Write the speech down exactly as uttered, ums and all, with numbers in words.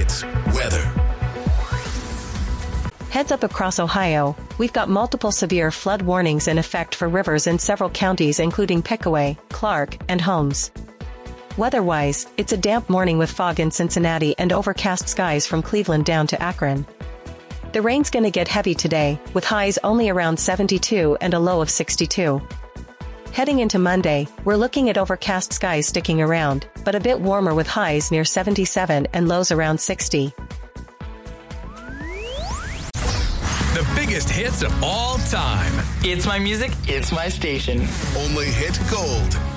Hits weather. Heads up across Ohio, we've got multiple severe flood warnings in effect for rivers in several counties including Pickaway, Clark, and Holmes. Weather-wise, it's a damp morning with fog in Cincinnati and overcast skies from Cleveland down to Akron. The rain's gonna get heavy today, with highs only around seventy-two and a low of sixty-two. Heading into Monday, we're looking at overcast skies sticking around, but a bit warmer with highs near seventy-seven and lows around sixty. The biggest hits of all time. It's my music, it's my station. Only hit gold.